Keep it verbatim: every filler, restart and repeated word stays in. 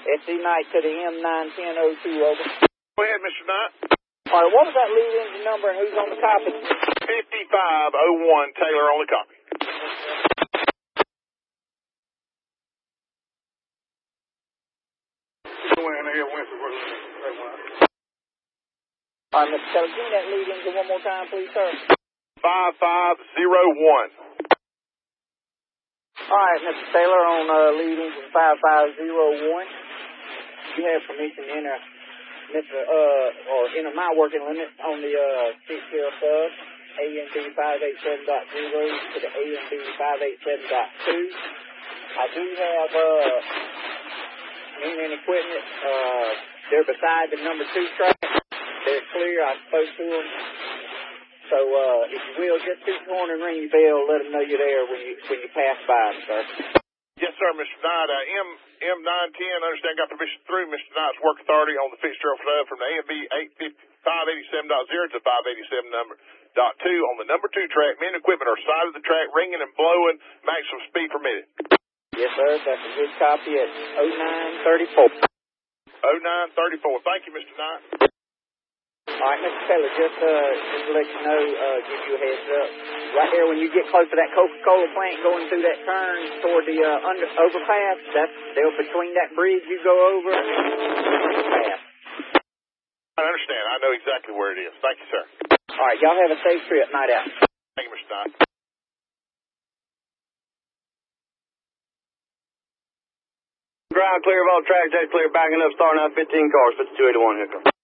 S C Knight to the M nine ten oh two, over. Go ahead, Mister Knight. All right, what was that lead engine number and who's on the copy? fifty-five oh one, Taylor on the copy. All right, Mister Taylor, give me that lead engine one more time, please, sir. five five oh one. All right, Mister Taylor, on uh, lead engine five five oh one, you have permission to enter, Mister Uh, or enter my working limit on the uh, six tail sub, A M B five eight seven point zero to the A M B five eight seven point two. I do have uh, men and equipment. Uh, they're beside the number two track. They're clear. I spoke to them. So, uh, if you will, just toot the horn and ring your bell. Let them know you're there when you when you pass by them, sir. Yes, sir, Mister Knight. Uh, M M nine ten. I understand got permission through Mister Knight's work authority on the Fitzgerald Flood from the A M B five eighty-seven point zero to five eighty-seven number dot two on the number two track. Men and equipment are side of the track, ringing and blowing. Maximum speed permitted. Yes, sir. That's a good copy at oh nine thirty-four. oh nine thirty-four. Thank you, Mister Knight. All right, Mister Taylor, just, uh, just to let you know, uh, give you a heads up. Right there, when you get close to that Coca-Cola plant going through that turn toward the uh, under overpass, that's there between that bridge you go over and the overpass. I understand. I know exactly where it is. Thank you, sir. All right, y'all have a safe trip. Night out. Thank you, Mister Knight. Ground clear of all tracks, that's clear, backing up, starting out fifteen cars, fifty-two eighty-one, here comes.